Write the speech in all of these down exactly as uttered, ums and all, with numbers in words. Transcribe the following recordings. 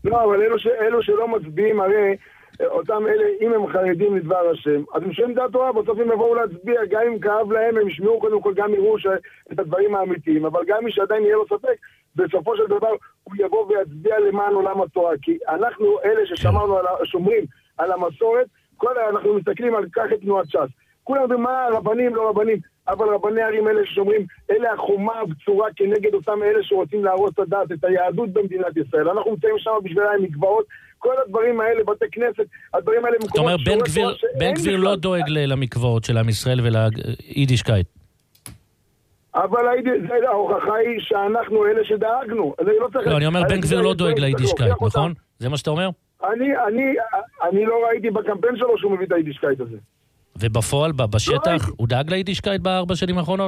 לא, אבל אלו, ש... אלו שלא מצביעים, הרי אותם אלה, אם הם חרדים לדבר השם, אז הם שומעים דעת תורה, בסוף הם יבואו להצביע, גם אם כאב להם, הם ישמעו קודם כל, גם יראו ש... את הדברים האמיתיים, אבל גם מי שעדיין יהיה לו ספק, בסופו של דבר הוא יבוא ויצביע למען עולם התורה, כי אנחנו אלה ששמרנו, על... שומרים על המסורת, כל אנחנו מסתכלים על כך את תנועת ש"ס. כולם אומרים מה, רבנים, לא רבנים, אבל רבני ערים אלה ששומרים, אלה החומה הבצורה כנגד אותם אלה שרוצים להרוס את הדת, את היהדות במדינת ישראל. אנחנו נמצאים שם בשבילם מקוואות, כל הדברים האלה, בתי כנסת, הדברים האלה... זאת אומרת, בן גביר לא דואג למקוואות של עם ישראל וליידישקייט. אבל ההוכחה היא שאנחנו אלה שדאגנו. לא, אני אומר, בן גביר לא דואג ליידישקייט, נכון? זה מה שאתה אומר? אני לא ראיתי בקמפיין שלו שהוא מביא את היידישקייט הזה. ובפועל, בשטח, הוא דאג ליידישקייט בארבע שנים האחרונות?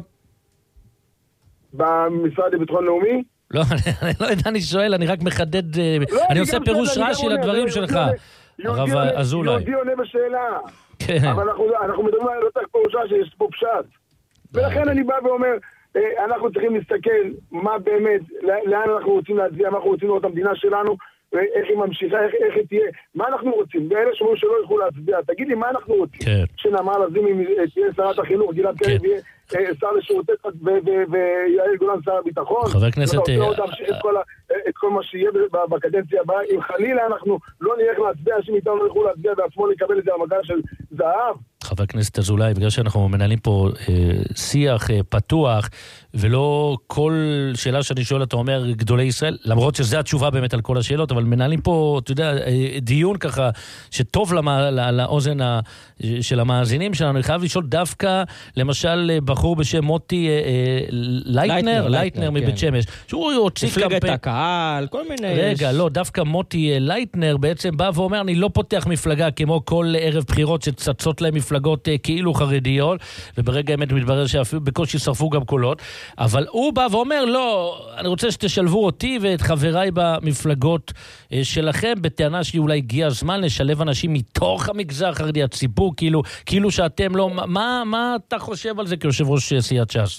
במשרד לביטחון לאומי? לא, אני לא יודע, אני שואל, אני רק מחדד, אני עושה פירוש רש"י לדברים שלך, הרב אזולאי. יהודי עונה בשאלה, אבל אנחנו מדברים על אותך פירוש רש"י, יש פה פשט. ולכן אני בא ואומר, אנחנו צריכים להסתכל מה באמת, לאן אנחנו רוצים להצביע, מה אנחנו רוצים לראות המדינה שלנו, איך היא ממשיכה, איך, איך היא תהיה, מה אנחנו רוצים? ואלה שאומרים שלא ילכו להצביע, תגיד לי, מה אנחנו רוצים? כן. שנעמה לזימי תהיה שרת החינוך, גלעד קריב יהיה שר לשירותי ויעל גולן שר הביטחון. חבר הכנסת... אתה רוצה עוד להמשיך את כל, את כל מה שיהיה בקדנציה הבאה. אם חלילה אנחנו לא נלך להצביע, שמאיתנו לא ילכו להצביע בעצמו לקבל את זה המגע של זהב. חבר הכנסת אזולאי, בגלל שאנחנו מנהלים פה אה, שיח אה, פתוח, ולא כל שאלה שאני שואל, אתה אומר גדולי ישראל, למרות שזו התשובה באמת על כל השאלות, אבל מנהלים פה, אתה יודע, אה, דיון ככה, שטוב למה, לא, לאוזן ה, של המאזינים שלנו. אני חייב לשאול דווקא, למשל, בחור בשם מוטי אה, לייטנר, לייטנר, לייטנר מבית כן. שמש, שהוא הוציא קמפיין... מפלגת הקהל, כל מיני... רגע, לא, דווקא מוטי לייטנר בעצם בא ואומר, אני לא פותח מפלגה כמו כל ערב בחירות שצצות להם מפלגות כאילו חרדיות, וברגע האמת מתברר שאפילו בקושי שרפו גם קולות, אבל הוא בא ואומר, לא, אני רוצה שתשלבו אותי ואת חבריי במפלגות שלכם, בטענה שאולי הגיע הזמן לשלב אנשים מתוך המגזר החרדי, הציבור, כאילו, כאילו שאתם לא... מה, מה אתה חושב על זה כיושב ראש סיעת ש"ס?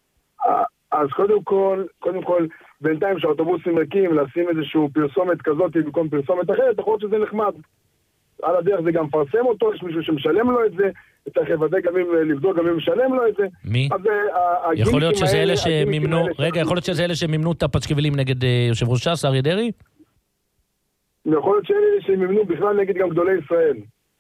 אז קודם כל, קודם כל, בינתיים שהאוטובוסים ריקים, לשים איזשהו פרסומת כזאת במקום פרסומת אחרת, יכול להיות שזה נחמד. על הדרך זה גם פרסם אותו, יש מישהו שמשלם לו את זה, צריך לוודא גם אם לבדוק גם אם משלם לו את זה. מי? יכול להיות שזה אלה שמימנו, רגע, יכול להיות שזה אלה שמימנו את הפצקבילים נגד יושב ראש ש"ס, אריה דרעי? יכול להיות שאלה שמימנו בכלל נגד גם גדולי ישראל.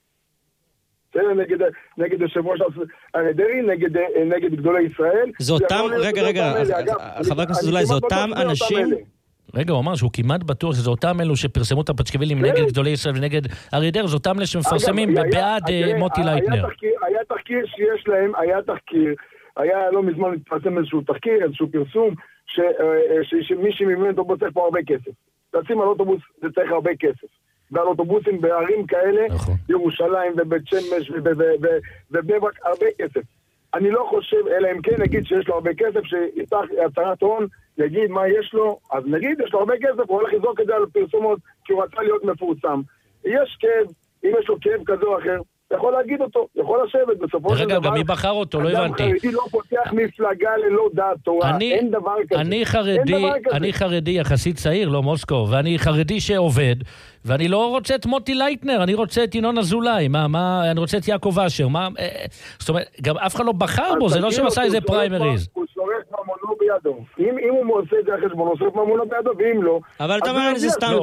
נגד, נגד יושב ראש אריה דרעי, נגד, נגד גדולי ישראל. זה אותם, רגע, רגע, חבר הכנסת אזולאי, זה אותם אנשים... רגע, הוא אמר שהוא כמעט בטוח שזה אותם אלו שפרסמו את הפצקבילים נגד גדולי ישראל ונגד אריה דרעי, זה אותם אלה שמפרסמים בעד מוטי לייטנר. היה תחקיר שיש להם, היה תחקיר, היה לא מזמן להתפרסם איזשהו תחקיר, איזשהו פרסום, שמי שמימן את אוטובוס צריך פה הרבה כסף. לשים על אוטובוס זה צריך הרבה כסף. ועל אוטובוסים בערים כאלה, ירושלים ובית שמש ובני ברק, הרבה כסף. אני לא חושב, אלא אם כן נגיד שיש לו הרבה כסף, שיפתח הצהרת הון, יגיד מה יש לו, אז נגיד יש לו הרבה כסף, הוא הולך לזרוק את זה על פרסומות, כי הוא רצה להיות מפורסם. יש כאב, אם יש לו כאב כזה או אחר, יכול להגיד אותו, יכול לשבת בסופו של דבר. רגע, גם מי בחר אותו, לא הבנתי. אדם חרדי לא פותח מפלגה ללא דעת תורה, אין דבר כזה. אני חרדי, אני חרדי יחסית צעיר, לא מוסקו, ואני חרדי שעובד, ואני לא רוצה את מוטי לייטנר, אני רוצה את ינון אזולאי, מה, מה, אני רוצה את יעקב אשר, מה, זאת אומרת, גם אף אחד לא בחר בו, זה לא שמסע איזה פריימריז. הוא שורף ממונו בידו. אם הוא עושה את זה החשבון, הוא שורף ממונו בידו, ואם לא... אבל אתה אומר, זה סתם...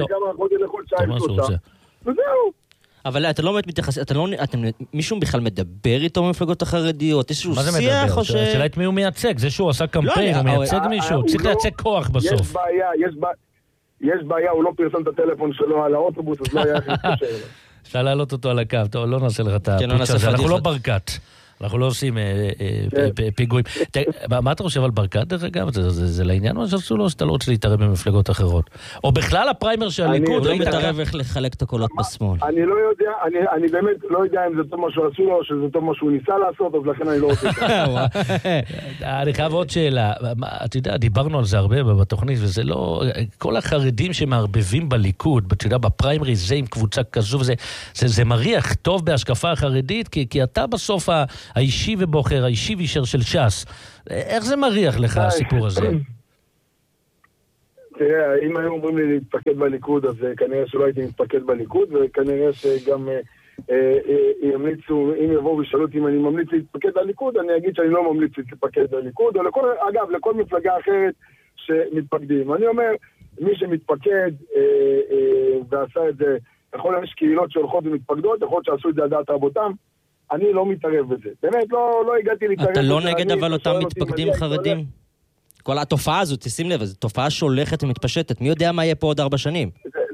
וזהו. אבל אתה לא באמת מתייחס, אתה לא, אתם, מישהו בכלל מדבר איתו במפלגות החרדיות? איזשהו שיח או ש... השאלה את מי הוא מייצג, זה שהוא עשה קמפיין, הוא מייצג מישהו, צריך לייצג כוח בסוף. יש בעיה, יש בעיה, הוא לא פרסם את הטלפון שלו על האוטובוס, אז לא היה איך להתקשר אליו. אפשר להעלות אותו על הקו, טוב, לא נעשה לך את הפיצ'ה הזה, אנחנו לא ברקת. אנחנו לא עושים פיגועים. מה אתה חושב על ברקת, דרך אגב? זה לעניין מה שעשו לו, שאתה לא רוצה להתערב במפלגות אחרות? או בכלל הפריימר של הליכוד? הוא לא מתערב איך לחלק את הקולות בשמאל. אני לא יודע, אני באמת לא יודע אם זה טוב מה שהוא עשו לו, או שזה טוב מה שהוא ניסה לעשות, אז לכן אני לא רוצה. אני חייב עוד שאלה. אתה יודע, דיברנו על זה הרבה בתוכנית, וזה לא... כל החרדים שמערבבים בליכוד, אתה יודע, בפריימרי זה עם קבוצה כזו, זה מריח טוב בהשקפה החרדית, כי אתה בסוף האישי ובוחר, האישי וישר של ש"ס. איך זה מריח לך הסיפור הזה? תראה, אם היו אומרים לי להתפקד בליכוד, אז כנראה שלא הייתי מתפקד בליכוד, וכנראה שגם ימליצו, אם יבואו וישאלו אותי אם אני ממליץ להתפקד בליכוד, אני אגיד שאני לא ממליץ להתפקד בליכוד, או לכל, אגב, לכל מפלגה אחרת שמתפקדים. אני אומר, מי שמתפקד ועשה את זה, יכול להיות קהילות שהולכות ומתפקדות, יכול להיות שעשו את זה על דעת רבותם, אני לא מתערב בזה. באמת, לא הגעתי להתערב בזה. אתה לא נגד אבל אותם מתפקדים חרדים? כל התופעה הזאת, תשים לב, זו תופעה שהולכת ומתפשטת. מי יודע מה יהיה פה עוד ארבע שנים?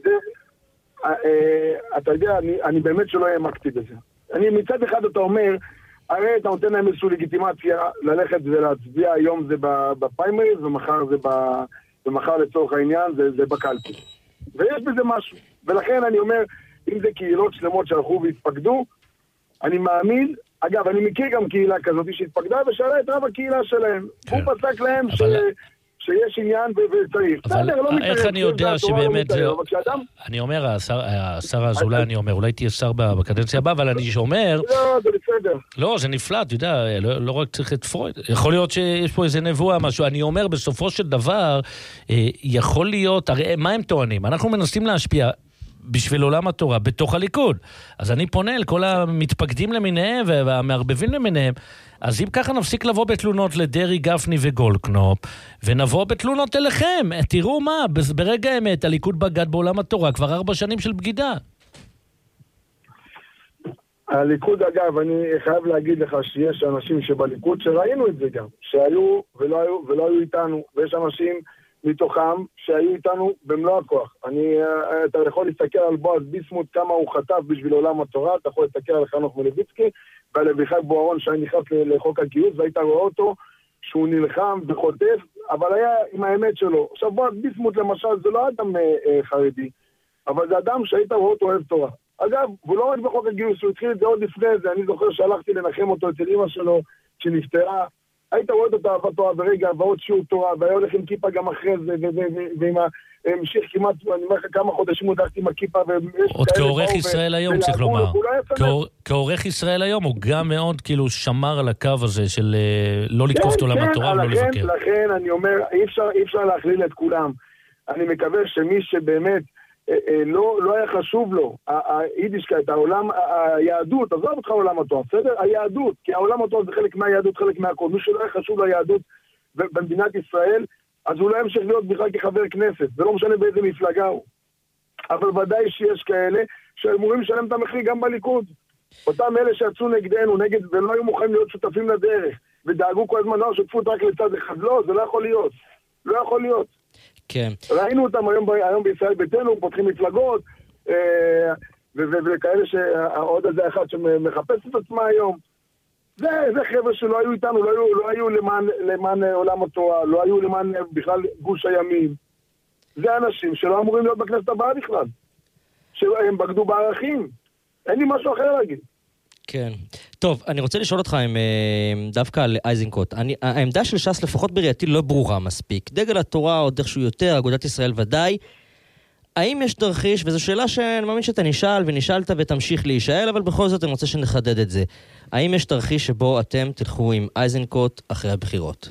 אתה יודע, אני באמת שלא העמקתי בזה. אני מצד אחד אתה אומר, הרי אתה נותן להם איזושהי לגיטימציה ללכת ולהצביע, היום זה בפריימריז ומחר זה ומחר לצורך העניין זה בקלפי. ויש בזה משהו. ולכן אני אומר, אם זה קהילות שלמות שהלכו והתפקדו, אני מאמין, אגב, אני מכיר גם קהילה כזאת שהתפקדה ושאלה את רב הקהילה שלהם. הוא פסק להם שיש עניין וצריך. אבל איך אני יודע שבאמת זה... אני אומר, השר אזולאי, אני אומר, אולי תהיה שר בקדנציה הבאה, אבל אני אומר... לא, זה בסדר. לא, זה נפלא, אתה יודע, לא רק צריך את פרויד. יכול להיות שיש פה איזה נבואה, משהו. אני אומר, בסופו של דבר, יכול להיות... הרי מה הם טוענים? אנחנו מנסים להשפיע... בשביל עולם התורה, בתוך הליכוד. אז אני פונה אל כל המתפקדים למיניהם והמערבבים למיניהם, אז אם ככה נפסיק לבוא בתלונות לדרי, גפני וגולדקנופ, ונבוא בתלונות אליכם. תראו מה, ברגע האמת, הליכוד בגד בעולם התורה, כבר ארבע שנים של בגידה. הליכוד, אגב, אני חייב להגיד לך שיש אנשים שבליכוד שראינו את זה גם, שהיו ולא היו, ולא היו איתנו, ויש אנשים מתוכם שהיו איתנו במלוא הכוח. אני, אתה יכול להסתכל על בועז ביסמוט, כמה הוא חטף בשביל עולם התורה, אתה יכול להסתכל על חנוך מלביצקי, ועל אביחי בוארון שהיה נכנס לחוק הגיוס, והיית רואה אותו שהוא נלחם וחוטף, אבל היה עם האמת שלו. עכשיו בועז ביסמוט למשל, זה לא אדם אה, חרדי, אבל זה אדם שהיית רואה אותו אוהב תורה. אגב, הוא לא רק בחוק הגיוס, הוא התחיל את זה עוד לפני זה, אני זוכר שהלכתי לנחם אותו אצל אמא שלו, שנפטרה, היית רואה את אהבת תורה ברגע, ועוד שיעור תורה, והיה הולך עם כיפה גם אחרי זה, ועם המשיך כמעט, אני אומר לך כמה חודשים הוא דחתי עם הכיפה, עוד כעורך ישראל היום צריך לומר. כעורך ישראל היום הוא גם מאוד כאילו שמר על הקו הזה של לא לתקוף את עולם התורה ולא לבקר. לכן אני אומר, אי אפשר להכליל את כולם. אני מקווה שמי שבאמת לא, לא היה חשוב לו, היידישקייט, העולם, היהדות, עזוב אותך עולם התורה, בסדר? היהדות, כי העולם התורה זה חלק מהיהדות, חלק מהכל. מי שלא היה חשוב לו היהדות במדינת ישראל, אז הוא לא ימשיך להיות בכלל כחבר כנסת, זה לא משנה באיזה מפלגה הוא. אבל ודאי שיש כאלה שאמורים לשלם את המחיר גם בליכוד. אותם אלה שיצאו נגדנו, נגד, ולא היו מוכנים להיות שותפים לדרך, ודאגו כל הזמן, לא, שותפות רק לצד אחד, לא, זה לא יכול להיות. לא יכול להיות. כן. ראינו אותם היום, היום בישראל ביתנו, פותחים מפלגות, אה, וכאלה שהעוד הזה אחד שמחפש את עצמה היום. זה, זה חבר'ה שלא היו איתנו, לא היו, לא היו למען, למען עולם התורה, לא היו למען בכלל גוש הימים. זה אנשים שלא אמורים להיות בכנסת הבאה בכלל. שהם בגדו בערכים. אין לי משהו אחר להגיד. כן. טוב, אני רוצה לשאול אותך עם, דווקא על אייזנקוט. אני, העמדה של ש"ס לפחות בראייתי לא ברורה מספיק. דגל התורה עוד איכשהו יותר, אגודת ישראל ודאי. האם יש תרחיש, וזו שאלה שאני מאמין שאתה נשאל ונשאלת ותמשיך להישאל, אבל בכל זאת אני רוצה שנחדד את זה. האם יש תרחיש שבו אתם תלכו עם אייזנקוט אחרי הבחירות?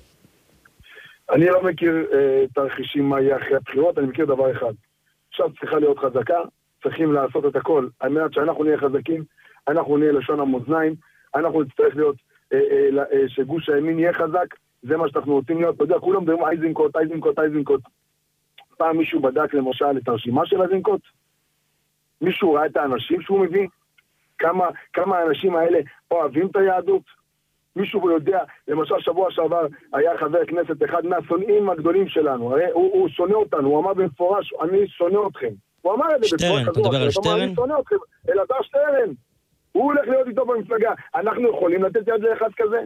אני לא מכיר אה, תרחישים מה יהיה אחרי הבחירות, אני מכיר דבר אחד. עכשיו צריכה להיות חזקה, צריכים לעשות את הכל, על מנת שאנחנו נהיה חזקים, אנחנו נהיה לשון המאזניים, אנחנו נצטרך להיות, אה, אה, אה, שגוש הימין יהיה חזק, זה מה שאנחנו רוצים להיות. אתה יודע, כולם מדברים אייזנקוט, אייזנקוט, אייזנקוט. פעם מישהו בדק למשל את הרשימה של אייזנקוט? מישהו ראה את האנשים שהוא מביא? כמה, כמה האנשים האלה אוהבים את היהדות? מישהו יודע, למשל שבוע שעבר היה חבר כנסת אחד מהשונאים הגדולים שלנו, הרי הוא, הוא שונא אותנו, הוא אמר במפורש, אני שונא אתכם. הוא אמר את זה שטרן, אתה מדבר על שטרן? אני שונא אתכם, אלעזר שטרן. הוא הולך להיות איתו במפלגה. אנחנו יכולים לתת יד לאחד כזה?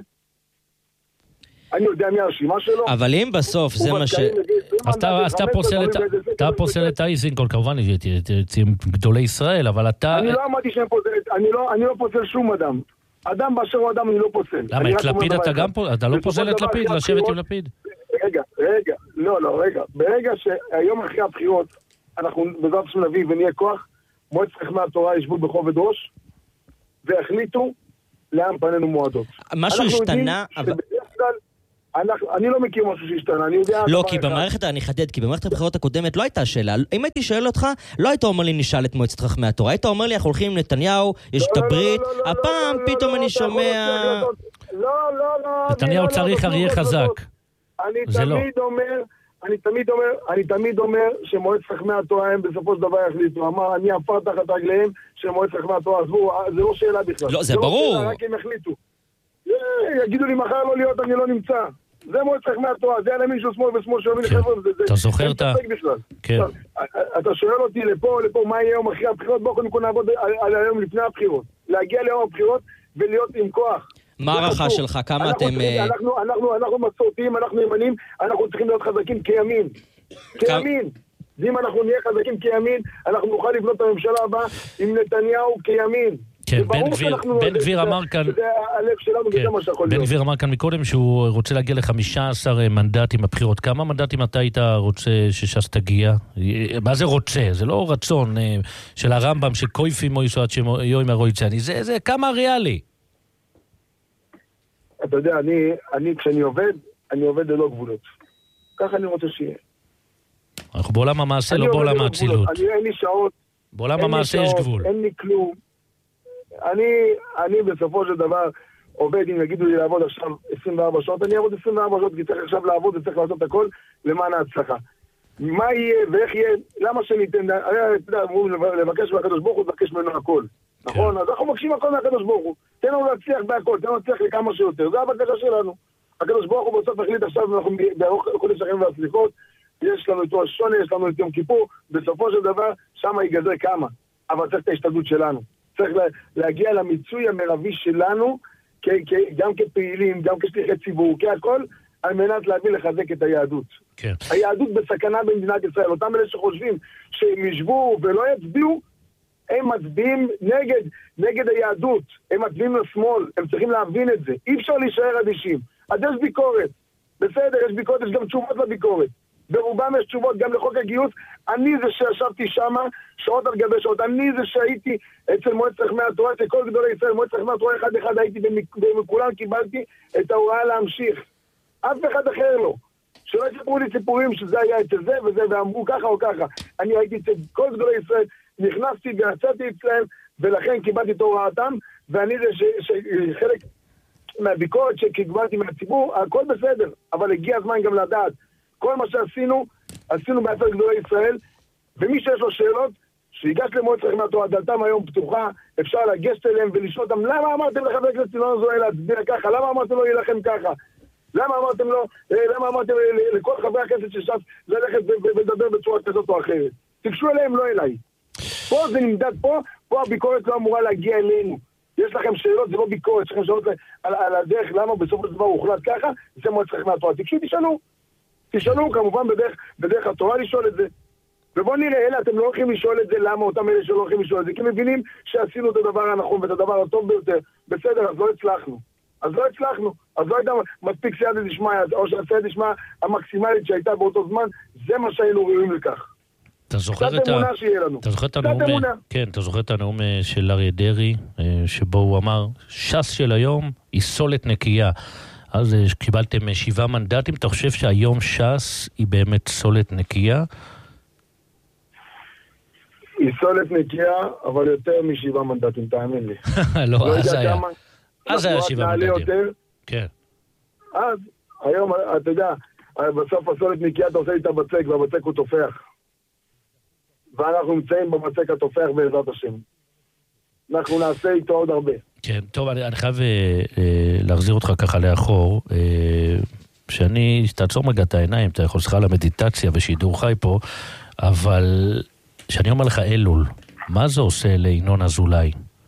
אני יודע מי הרשימה שלו. אבל אם בסוף זה מה ש... אז אתה פוסל את אייזנקוט, כמובן, גדולי ישראל, אבל אתה... אני לא אמרתי שהם פוסל, אני לא פוסל שום אדם. אדם באשר הוא אדם אני לא פוסל. למה, את לפיד אתה גם פוסל? אתה לא פוסל את לפיד, לשבת עם לפיד? רגע, רגע, לא, לא, רגע. ברגע שהיום אחרי הבחירות, אנחנו בעזרת השם נביא ונהיה כוח, מועצת חכמי התורה ישבו בכובד ראש, והחליטו לאן פנינו מועדות. משהו השתנה, אבל... אני לא מכיר משהו שהשתנה, אני יודע... לא, כי במערכת, אני חדד, כי במערכת הבחירות הקודמת לא הייתה שאלה. אם הייתי שואל אותך, לא היית אומר לי נשאל את מועצת חכמי התורה. היית אומר לי, אנחנו הולכים עם נתניהו, יש את הברית, הפעם פתאום אני שומע... לא, לא, לא... נתניהו צריך אריה חזק. אני תמיד אומר... אני תמיד אומר, אני תמיד אומר שמועצת חכמי התורה הם בסופו של דבר יחליטו. אמר, אני אפר תחת רגליהם שמועצת חכמי התורה, עזבו, זה לא שאלה בכלל. לא, זה ברור. רק הם יחליטו. יגידו לי מחר לא להיות, אני לא נמצא. זה מועצת חכמי התורה, זה היה למישהו שמאל ושמאל שאומרים לי חבר'ה, אתה זוכר את ה... כן. אתה שואל אותי לפה, לפה, מה יהיה יום אחרי הבחירות? בואו קודם כל נעבוד על היום לפני הבחירות. להגיע ליום הבחירות ולהיות עם כוח. מה הערכה שלך? כמה אתם... אנחנו מסורתיים, אנחנו ימנים, אנחנו צריכים להיות חזקים כימין. כימין. ואם אנחנו נהיה חזקים כימין, אנחנו נוכל לבנות את הממשלה הבאה עם נתניהו כימין. כן, בן גביר אמר כאן... זה הלב שלנו, וזה מה שיכול להיות. בן גביר אמר כאן מקודם שהוא רוצה להגיע ל-חמישה עשר מנדטים בבחירות. כמה מנדטים אתה היית רוצה שש"ס תגיע? מה זה רוצה? זה לא רצון של הרמב"ם שקויפים או ישועת שיום הרויצני. זה כמה ריאלי. אתה יודע, אני, אני, כשאני עובד, אני עובד ללא גבולות. ככה אני רוצה שיהיה. אנחנו בעולם המעשה, לא בעולם האצילות. אני, אין לי שעות. בעולם המעשה יש גבול. אין לי כלום. אני, אני בסופו של דבר עובד, אם יגידו לי לעבוד עכשיו עשרים וארבע שעות, אני אעבוד עשרים וארבע שעות, כי צריך עכשיו לעבוד וצריך לעשות הכל למען ההצלחה. מה יהיה ואיך יהיה, למה שניתן, אתה יודע, אמרו לבקש מהקדוש ברוך הוא, לבקש ממנו הכל. נכון? אז אנחנו מבקשים הכל מהקדוש ברוך הוא. תן לנו להצליח בהכל, תן לנו להצליח לכמה שיותר. זה הבקשה שלנו. הקדוש ברוך הוא בסוף החליט עכשיו, אנחנו בחודש החיים והסליחות, יש לנו את ראש השונה, יש לנו את יום כיפור, בסופו של דבר, שם ייגזר כמה. אבל צריך את ההשתדלות שלנו. צריך להגיע למיצוי המרבי שלנו, גם כפעילים, גם כשליחי ציבור, כהכל, על מנת להביא לחזק את היהדות. כן. היהדות בסכנה במדינת ישראל. אותם אלה שחושבים שהם ישבו ולא יצביעו, הם מצביעים נגד, נגד היהדות. הם מצביעים לשמאל. הם צריכים להבין את זה. אי אפשר להישאר אדישים. אז יש ביקורת. בסדר, יש ביקורת, יש גם תשובות לביקורת. ברובם יש תשובות גם לחוק הגיוס. אני זה שישבתי שם שעות על גבי שעות. אני זה שהייתי אצל מועצת חכמי התורה, אצל כל גדולי ישראל, מועצת חכמי התורה אחד אחד הייתי, ומכולם קיבלתי את ההוראה להמשיך. אף אחד אחר לא. שלא יספרו לי סיפורים שזה היה אצל זה וזה, ואמרו ככה או ככה. אני הייתי אצל כל גדולי ישראל, נכנסתי ויצאתי אצלם, ולכן קיבלתי את הוראתם, ואני זה שחלק מהביקורת שקיבלתי מהציבור, הכל בסדר, אבל הגיע הזמן גם לדעת. כל מה שעשינו, עשינו בעצם גדולי ישראל, ומי שיש לו שאלות, שיגש למועצת חכמי התורה, דלתם היום פתוחה, אפשר לגשת אליהם ולשאול אותם, למה אמרתם לחבר הכנסת ינון אזולאי להצביע ככה? למה אמרתם לו להילחם ככה? למה אמרתם לו, למה אמרתם לכל חברי הכנסת שש"ס ללכת ולדבר בצורה כזאת או אחרת? תיגשו אליהם, לא אליי. פה זה נמדד פה, פה הביקורת לא אמורה להגיע אלינו. יש לכם שאלות, זה לא ביקורת, יש לכם שאלות על, על הדרך, למה בסופו של דבר הוא הוחלט ככה, זה מועצת חכמי התורה. תיגשו, תשאלו. תשאלו כמובן בדרך, בדרך התורה לשאול את זה. ובואו נראה, אלה, אתם לא הולכים לשאול את זה, למה אותם אלה שלא הולכים לשאול את זה? כי מבינים שעשינו את הדבר הנכון ואת הדבר הטוב ביותר. בסדר, אז לא הצלחנו. אז לא הצלחנו. אז לא הייתה מספיק סייעתא דשמיא, או שהסייעתא דשמיא המקסימלית שהייתה באותו זמן, זה מה שהיינו ראויים לכך. אתה זוכר את ה... אתה זוכר את הנאום... כן, אתה זוכר את הנאום של אריה דרעי, שבו הוא אמר, ש"ס של היום היא סולת נקייה. אז קיבלתם שבעה מנדטים, אתה חושב שהיום ש"ס היא באמת סולת נקייה? היא סולת נקייה, אבל יותר משבעה מנדטים, תאמין לי. לא, אז היה. אז היה שבעה מנדטים. כן. אז, היום, אתה יודע, בסוף הסולת נקייה אתה עושה לי את הבצק, והבצק הוא תופח. ואנחנו נמצאים בבצק התופח בעזרת השם. אנחנו נעשה איתו עוד הרבה. כן, טוב, אני, אני חייב אה, אה, להחזיר אותך ככה לאחור, אה, שאני, תעצור מגע את העיניים, אתה יכול לשכה על המדיטציה ושידור חי פה, אבל שאני אומר לך אלול, מה זה עושה לינון אזולאי?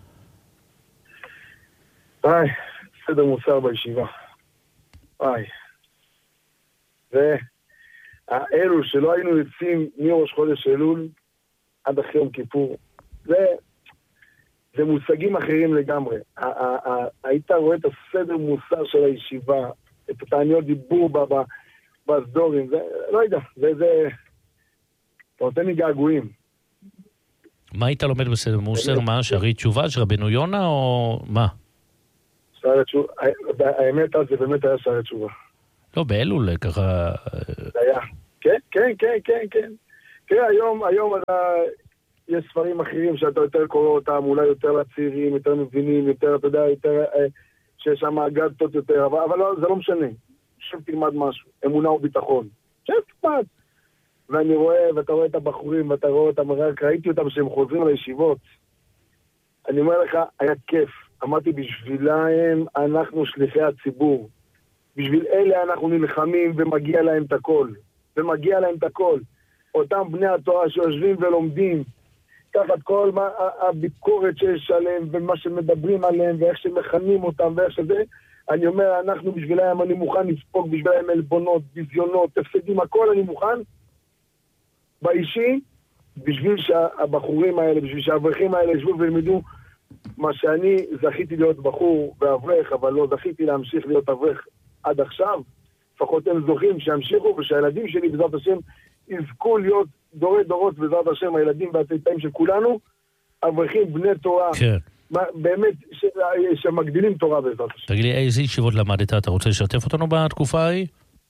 איי, סדר מוסר בישיבה. איי. זה, האלול שלא היינו יוצאים מראש חודש אלול עד אחרי יום כיפור, זה... זה מושגים אחרים לגמרי. היית רואה את הסדר מוסר של הישיבה, את התעניות דיבור בסדורים, לא יודע, זה... אתה נותן לי געגועים. מה היית לומד בסדר מוסר? מה? שערי תשובה של רבנו יונה או מה? שערי תשובה, האמת אז זה באמת היה שערי תשובה. לא, באלול ככה... היה. כן, כן, כן, כן, כן. כן, היום, היום יש ספרים אחרים שאתה יותר קורא אותם, אולי יותר לצעירים, יותר מבינים, יותר, אתה יודע, יותר, שיש שם אגדות יותר, אבל, אבל לא, זה לא משנה. שוב תלמד משהו, אמונה וביטחון. שוב תלמד. ואני רואה, ואתה רואה את הבחורים, ואתה רואה אותם, רק ראיתי אותם שהם חוזרים לישיבות. אני אומר לך, היה כיף. אמרתי, בשבילהם אנחנו שליחי הציבור. בשביל אלה אנחנו נלחמים ומגיע להם את הכל. ומגיע להם את הכל. אותם בני התורה שיושבים ולומדים, תחת כל מה, הביקורת שיש עליהם, ומה שמדברים עליהם, ואיך שמכנים אותם, ואיך שזה, אני אומר, אנחנו בשבילהם, אני מוכן לספוג בשבילהם אלבונות, ביזיונות, תפסדים, הכל אני מוכן. באישי, בשביל שהבחורים האלה, בשביל שהאברכים האלה ישבו וילמדו, מה שאני זכיתי להיות בחור ואברך, אבל לא זכיתי להמשיך להיות אברך עד עכשיו, לפחות הם זוכים שימשיכו, ושהילדים שלי בעזרת השם יזכו להיות דורי דורות בעזרת השם, הילדים והצאצאים של כולנו, אברכים בני תורה, כן. באמת ש... שמגדילים תורה בעזרת השם. תגיד לי, איזה ישיבות למדת? אתה רוצה לשתף אותנו בתקופה ההיא?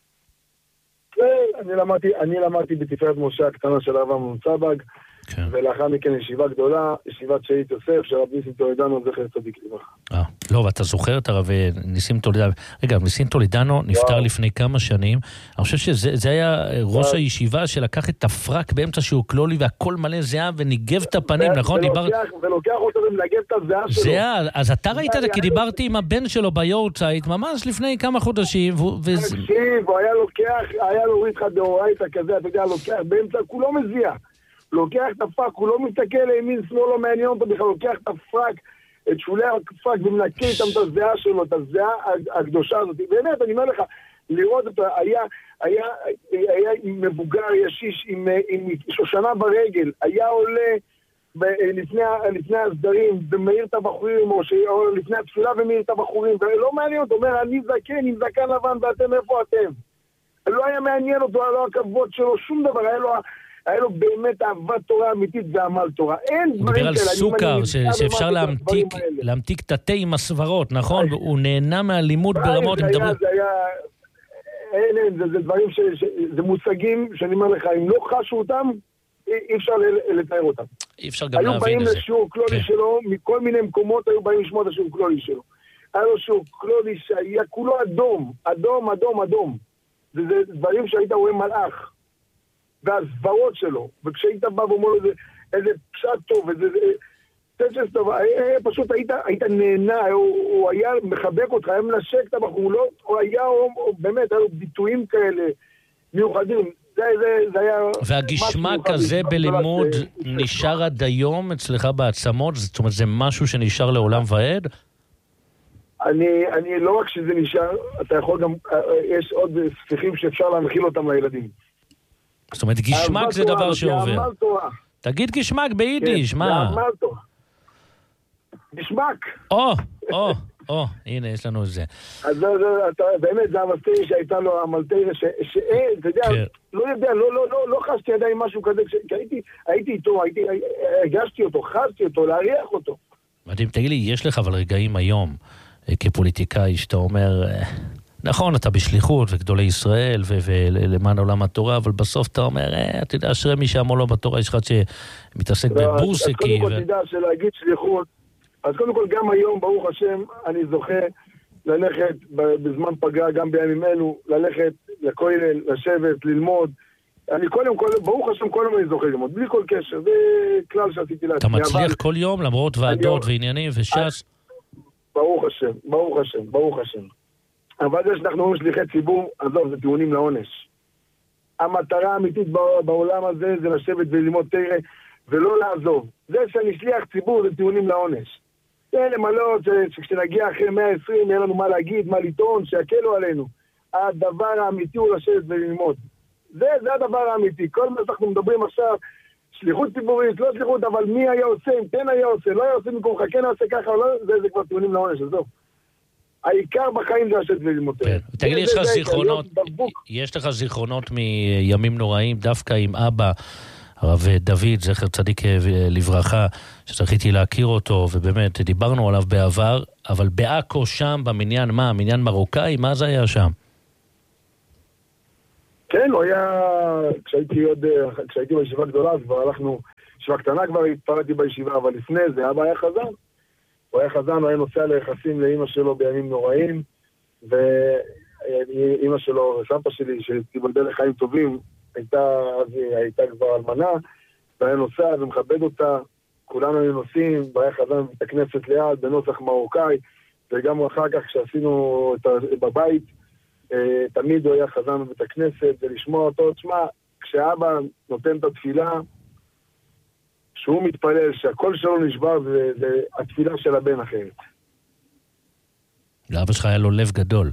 אני למדתי, אני למדתי בתפארת משה הקטנה של הרב אמנון צבג, כן. ולאחר מכן ישיבה גדולה, ישיבת שאית יוסף, של רב ניסים טולדנו, זכר צדיק לברכה. אה, לא, ואתה זוכר את הרב ניסים טולדנו, רגע, ניסים טולדנו נפטר לפני כמה שנים, אני חושב שזה היה ראש הישיבה שלקח את הפרק באמצע שהוא קלולי והכל מלא זהה וניגב את הפנים, נכון? ולוקח אותו ומנגב את הזהה שלו. זהה, אז אתה ראית את זה, כי דיברתי עם הבן שלו ביורצייט, ממש לפני כמה חודשים, תקשיב, הוא היה לוקח, היה לו ריתחא דאורייתא כזה, אתה יודע, לוקח באמצע, כולו מזיע. לוקח את הפרק, הוא לא מסתכל לימין, שמאל, לא מעניין אותו בכלל, לוקח את הפרק, את שולי הפרק, ומנקה איתם את הזיעה שלו, את הזיעה הקדושה הזאת. באמת, אני אומר לך, לראות אותו, היה, היה, היה מבוגר ישיש עם, עם שושנה ברגל, היה עולה לפני, לפני הסדרים, ומאיר את הבחורים, או, ש, או לפני התפילה ומאיר את הבחורים, ולא מעניין אותו, אומר, אני זקן, עם זקן לבן, ואתם איפה אתם? לא היה מעניין אותו, לא הכבוד שלו, שום דבר, היה לו... היה לו באמת אהבת תורה אמיתית ועמל תורה. אין דברים כאלה. הוא דיבר על סוכר, שאפשר להמתיק את התה עם הסברות, נכון? הוא נהנה מהלימוד ברמות. זה היה, זה היה... אין, אין, זה דברים ש... זה מושגים שאני אומר לך, אם לא חשו אותם, אי אפשר לתאר אותם. אי אפשר גם להבין את זה. היו באים לשיעור קלולי שלו, מכל מיני מקומות היו באים לשמוע את השיעור קלולי שלו. היה לו שיעור קלולי שהיה כולו אדום, אדום, אדום, אדום. זה דברים שהיית רואה מלאך. והסברות שלו, וכשהיית בא ואומר לו איזה פשט טוב, איזה תשס טוב, פשוט היית, היית נהנה, הוא, הוא היה מחבק אותך, היה מנשק את הבחור, לא, הוא היה, הוא, באמת, היו ביטויים כאלה מיוחדים, זה, זה, זה היה... והגשמק הזה בלימוד נשאר עד היום אצלך בעצמות? זאת אומרת, זה משהו שנשאר לעולם ועד? אני, אני, לא רק שזה נשאר, אתה יכול גם, יש עוד ספיחים שאפשר להנחיל אותם לילדים. זאת אומרת, גשמק זה דבר שעובר. תגיד גשמק ביידיש, מה? גשמק. או, או, או, הנה, יש לנו את זה. אז באמת, זה המלטיירי שהייתה לו, המלטיירי שאתה יודע, לא יודע, לא חשתי עדיין משהו כזה, הייתי איתו, הגשתי אותו, חשתי אותו, להריח אותו. מדהים, תגיד לי, יש לך אבל רגעים היום, כפוליטיקאי, שאתה אומר... נכון, אתה בשליחות וגדולי ישראל ולמען עולם התורה, אבל בסוף אתה אומר, אתה יודע, אשרי מי שעמו לו בתורה, יש אחד שמתעסק בבורסקי. אז קודם כל תדע שלהגיד שליחות, אז קודם כל גם היום, ברוך השם, אני זוכה ללכת בזמן פגרה, גם בימים אלו, ללכת לכולל, לשבת, ללמוד. אני קודם כל, ברוך השם, כל יום אני זוכה ללמוד, בלי כל קשר, זה כלל שעשיתי לעצמי. אתה מצליח כל יום, למרות ועדות ועניינים וש"ס? ברוך השם, ברוך השם, ברוך השם. אבל זה שאנחנו אומרים שליחי ציבור, עזוב, זה טיעונים לעונש. המטרה האמיתית בעולם הזה זה לשבת וללמוד תורה ולא לעזוב. זה שאני שליח ציבור זה טיעונים לעונש. זה למלות שכשנגיע אחרי מאה ועשרים יהיה לנו מה להגיד, מה לטעון, שיקלו עלינו. הדבר האמיתי הוא לשבת וללמוד. זה, זה הדבר האמיתי. כל מה שאנחנו מדברים עכשיו, שליחות ציבורית, לא שליחות, אבל מי היה עושה, אם כן היה עושה, לא היה עושה מקומך, כן היה עושה ככה, לא, זה, זה כבר טיעונים לעונש, עזוב. העיקר בחיים זה השת וללמוד. תגיד לי, יש לך זיכרונות, יש לך זיכרונות מימים נוראים, דווקא עם אבא, הרב דוד, זכר צדיק לברכה, שזכיתי להכיר אותו, ובאמת דיברנו עליו בעבר, אבל בעכו שם, במניין מה? מניין מרוקאי? מה זה היה שם? כן, הוא היה, כשהייתי עוד, כשהייתי בישיבה גדולה, אז כבר הלכנו, ישיבה קטנה כבר התפרדתי בישיבה, אבל לפני זה, אבא היה חזן. הוא היה חזן, הוא היה נוסע ליחסים לאמא שלו בימים נוראים, ואמא שלו, סבתא שלי, שתיבדל לחיים טובים, הייתה, אז היא הייתה כבר אלמנה, והיה נוסע ומכבד אותה, כולנו היו נוסעים, והיה חזן בבית הכנסת ליד, בנוסח מרוקאי, וגם אחר כך כשעשינו את בבית, תמיד הוא היה חזן בבית הכנסת, ולשמוע אותו, תשמע, כשאבא נותן את התפילה, שהוא מתפלל שהכל שלו נשבר, זה, זה התפילה של הבן אחרת. לאבא שלך היה לו לב גדול.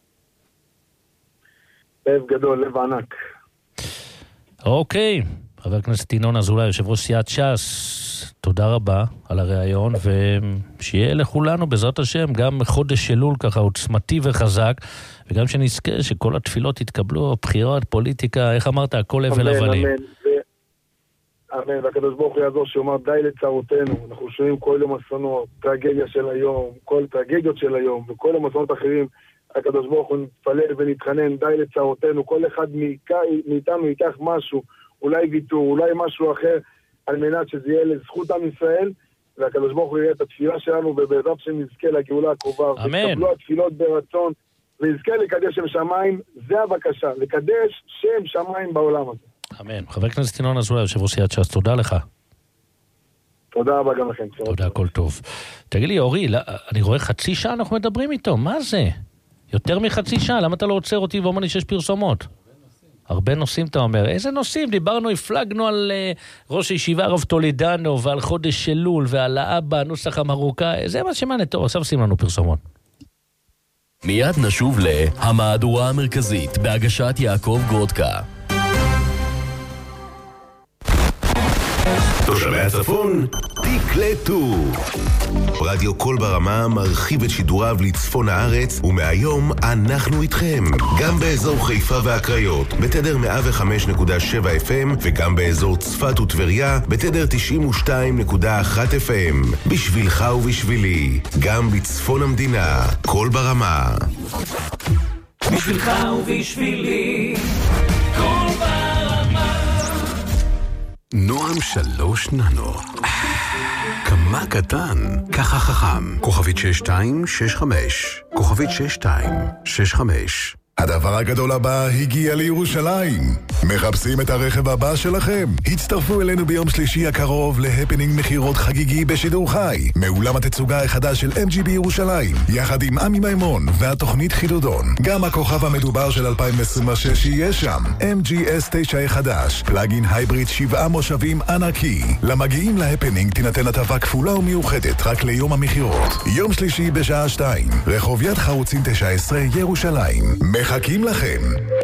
לב גדול, לב ענק. אוקיי, חבר הכנסת ינון אזולאי, יושב ראש סיעת ש"ס, תודה רבה על הרעיון, ושיהיה לכולנו בעזרת השם גם חודש אלול ככה עוצמתי וחזק, וגם שנזכה שכל התפילות יתקבלו, בחירות, פוליטיקה, איך אמרת, הכל הבל הבלים. אמן, אמן. אמן, והקדוש ברוך הוא יעזור שאומר די לצרותינו, אנחנו שומעים כל יום אסונות, טרגדיה של היום, כל טרגדיות של היום, וכל יום אסונות אחרים, הקדוש ברוך הוא נתפלל ונתחנן, די לצרותינו, כל אחד מאיתנו ייקח משהו, אולי ויתור, אולי משהו אחר, על מנת שזה יהיה לזכות עם ישראל, והקדוש ברוך הוא יראה את התפילה שלנו, ובעזרת שנזכה לגאולה הקרובה. אמן. ותקבלו התפילות ברצון, ויזכה לקדש שם שמיים, זה הבקשה, לקדש שם שמיים בעולם הזה. אמן. חבר הכנסת ינון אזולאי, יושב ראש סיעת ש"ס, תודה לך. תודה רבה גם לכם. תודה, הכל טוב. תגיד לי, אורי, אני רואה חצי שעה אנחנו מדברים איתו, מה זה? יותר מחצי שעה, למה אתה לא עוצר אותי ואומר לי שיש פרסומות? הרבה נושאים אתה אומר. איזה נושאים? דיברנו, הפלגנו על uh, ראש הישיבה הרב טולדנו ועל חודש אלול ועל האבא, הנוסח המרוקאי. זה מה שמעניין. טוב, עכשיו שים לנו פרסומות. מיד נשוב להמהדורה המרכזית בהגשת יעקב גרודקה. תושבי הצפון, תקלטו. רדיו קול ברמה מרחיב את שידוריו לצפון הארץ, ומהיום אנחנו איתכם. גם באזור חיפה והקריות, בתדר מאה וחמש נקודה שבע אף אם, וגם באזור צפת וטבריה, בתדר תשעים ושתיים נקודה אחת אף אם. בשבילך ובשבילי, גם בצפון המדינה, קול ברמה. בשבילך ובשבילי, קול ברמה. נועם שלוש ננו. כמה קטן, ככה חכם. כוכבית שש שתיים שש חמש. כוכבית שש שתיים שש חמש. הדבר הגדול הבא הגיע לירושלים. מחפשים את הרכב הבא שלכם? הצטרפו אלינו ביום שלישי הקרוב להפנינג מחירות חגיגי בשידור חי, מאולם התצוגה החדש של אם ג'י בירושלים, יחד עם עמי מימון והתוכנית חידודון. גם הכוכב המדובר של אלפיים עשרים ושש יהיה שם, אם ג'י אס תשע החדש, פלאגין הייבריד שבעה מושבים ענקי. למגיעים להפנינג תינתן הטבה כפולה ומיוחדת רק ליום המחירות. יום שלישי בשעה שתיים, רחוב יד חרוצים תשע עשרה ירושלים. מחכים לכם.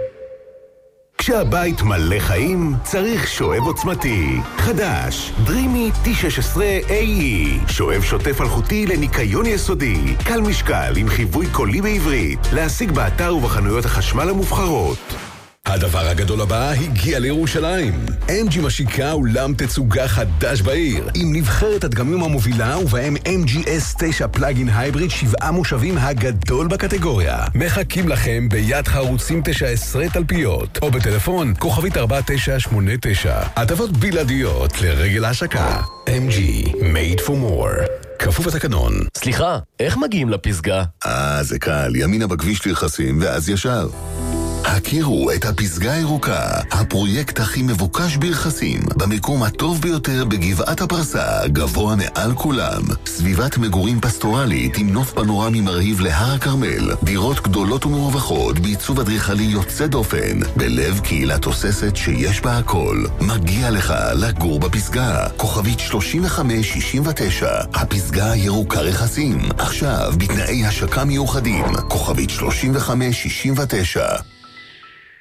כשהבית מלא חיים, צריך שואב עוצמתי. חדש, דרימי טי שש עשרה איי אי. שואב שוטף אלחוטי לניקיון יסודי. קל משקל עם חיווי קולי בעברית. להשיג באתר ובחנויות החשמל המובחרות. הדבר הגדול הבא הגיע לירושלים. אם ג'י משיקה אולם תצוגה חדש בעיר, עם נבחרת הדגמים המובילה, ובהם אם ג'י אס תשע פלאגין הייבריד שבעה מושבים הגדול בקטגוריה. מחכים לכם ביד חרוצים תשע עשרה תלפיות, או בטלפון כוכבית ארבע תשע שמונה תשע. הטבות בלעדיות לרגל ההשקה. אם ג'י, made for more. כפוף התקנון. סליחה, איך מגיעים לפסגה? אה, זה קל. ימינה בכביש לרכסים ואז ישר. הכירו את הפסגה הירוקה, הפרויקט הכי מבוקש ברכסים, במקום הטוב ביותר בגבעת הפרסה, גבוה מעל כולם. סביבת מגורים פסטורלית עם נוף פנורמי מרהיב להר הכרמל, דירות גדולות ומרווחות בעיצוב אדריכלי יוצא דופן, בלב קהילה תוססת שיש בה הכל. מגיע לך לגור בפסגה. כוכבית שלושים וחמש שישים ותשע, הפסגה הירוקה רכסים, עכשיו בתנאי השקה מיוחדים. כוכבית שלושים וחמש שישים ותשע.